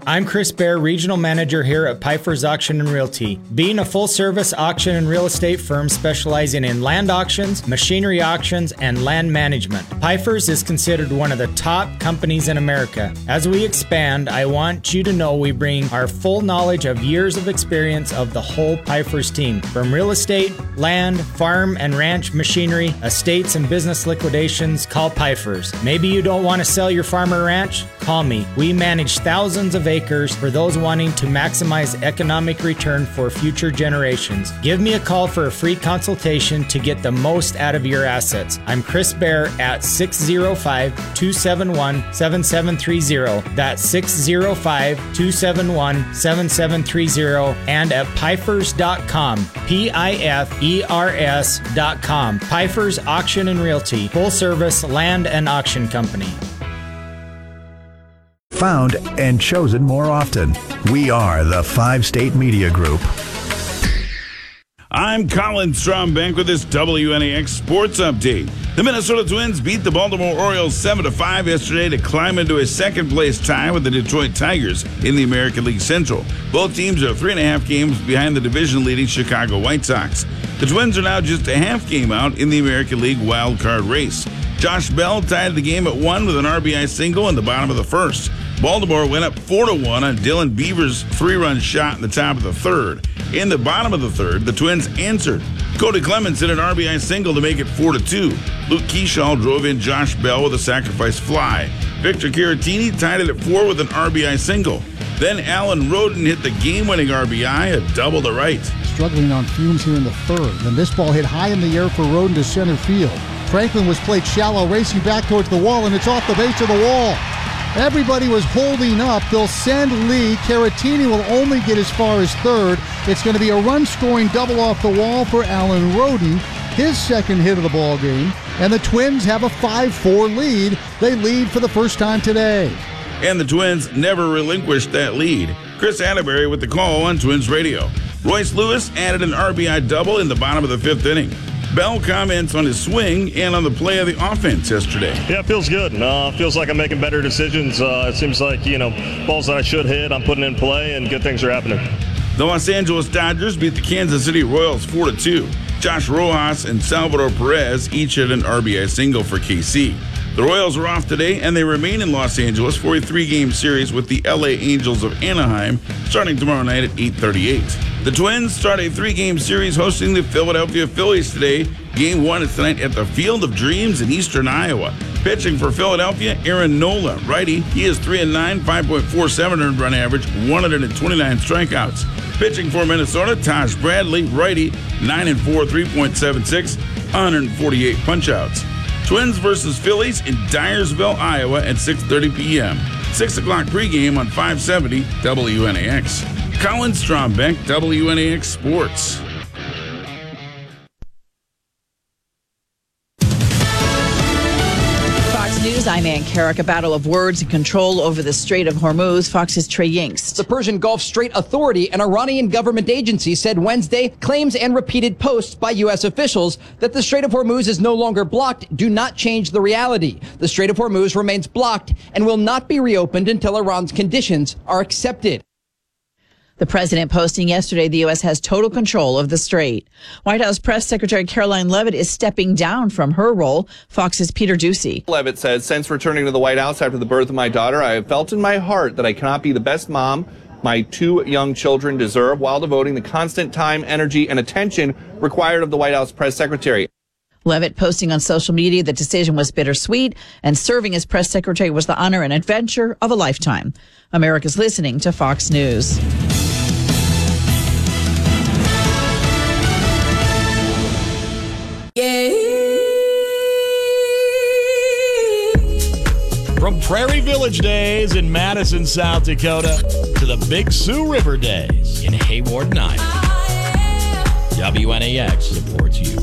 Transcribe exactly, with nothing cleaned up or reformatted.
I'm Chris Bear, Regional Manager here at Pfeiffer's Auction and Realty. Being a full-service auction and real estate firm specializing in land auctions, machinery auctions, and land management, Pfeiffer's is considered one of the top companies in America. As we expand, I want you to know we bring our full knowledge of years of experience of the whole Pfeiffer's team. From real estate, land, farm and ranch machinery, estates and business liquidations, call Pfeiffer's. Maybe you don't want to sell your farm or ranch? Call me. We manage thousands of acres for those wanting to maximize economic return for future generations. Give me a call for a free consultation to get the most out of your assets. I'm Chris Bear at six oh five, two seven one, seven seven three oh. That's six oh five, two seven one, seven seven three oh and at Pfeifers dot com. P I F E R S dot com. Pfeiffer's Auction and Realty, full service land and auction company. Found and chosen more often. We are the Five State Media Group. I'm Colin Strombank with this W N A X Sports Update. The Minnesota Twins beat the Baltimore Orioles seven to five yesterday to climb into a second-place tie with the Detroit Tigers in the American League Central. Both teams are three and a half games behind the division-leading Chicago White Sox. The Twins are now just a half game out in the American League wild card race. Josh Bell tied the game at one with an R B I single in the bottom of the first. Baltimore went up four to one on Dylan Beaver's three-run shot in the top of the third. In the bottom of the third, the Twins answered. Cody Clemens hit an R B I single to make it four to two. Luke Keyshaw drove in Josh Bell with a sacrifice fly. Victor Caratini tied it at four with an R B I single. Then Alan Roden hit the game-winning R B I, a double to right. Struggling on fumes here in the third. Then this ball hit high in the air for Roden to center field. Franklin was played shallow, racing back towards the wall, and it's off the base of the wall. Everybody was holding up. They'll send Lee. Caratini will only get as far as third. It's going to be a run-scoring double off the wall for Alan Roden, his second hit of the ball game. And the Twins have a five four lead. They lead for the first time today. And the Twins never relinquished that lead. Chris Atterbury with the call on Twins Radio. Royce Lewis added an R B I double in the bottom of the fifth inning. Bell comments on his swing and on the play of the offense yesterday. Yeah, it feels good. Uh, feels like I'm making better decisions. Uh, it seems like, you know, balls that I should hit, I'm putting in play, and good things are happening. The Los Angeles Dodgers beat the Kansas City Royals four to two. Josh Rojas and Salvador Perez each hit an R B I single for K C. The Royals are off today, and they remain in Los Angeles for a three-game series with the L A Angels of Anaheim starting tomorrow night at eight thirty-eight. The Twins start a three-game series hosting the Philadelphia Phillies today. Game one is tonight at the Field of Dreams in eastern Iowa. Pitching for Philadelphia, Aaron Nola, righty. He is three and nine, five point four seven earned run average, one hundred twenty-nine strikeouts. Pitching for Minnesota, Taj Bradley, righty, nine and four, three point seven six, one hundred forty-eight punchouts. Twins versus Phillies in Dyersville, Iowa at six thirty p.m. six o'clock pregame on five seventy W N A X. Colin Strombeck, W N A X Sports. News, I'm Ann Carrick. A battle of words and control over the Strait of Hormuz. Fox's Trey Yingst. The Persian Gulf Strait Authority, an Iranian government agency, said Wednesday claims and repeated posts by U S officials that the Strait of Hormuz is no longer blocked do not change the reality. The Strait of Hormuz remains blocked and will not be reopened until Iran's conditions are accepted. The president posting yesterday the U S has total control of the strait. White House Press Secretary Caroline Leavitt is stepping down from her role. Fox's Peter Ducey. Leavitt said, since returning to the White House after the birth of my daughter, I have felt in my heart that I cannot be the best mom my two young children deserve while devoting the constant time, energy, and attention required of the White House Press Secretary. Leavitt posting on social media the decision was bittersweet and serving as press secretary was the honor and adventure of a lifetime. America's listening to Fox News. From Prairie Village days in Madison, South Dakota, to the Big Sioux River days in Hawarden, Iowa, W N A X supports you.